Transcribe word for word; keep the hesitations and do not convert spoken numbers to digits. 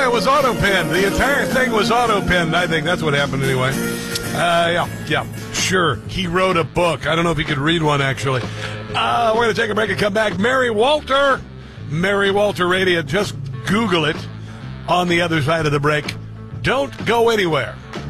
Yeah, it was auto-pinned. The entire thing was auto-pinned. I think that's what happened anyway. Uh, yeah, yeah, sure. He wrote a book. I don't know if he could read one, actually. Uh, we're going to take a break and come back. Mary Walter. Mary Walter Radio. Just Google it on the other side of the break. Don't go anywhere.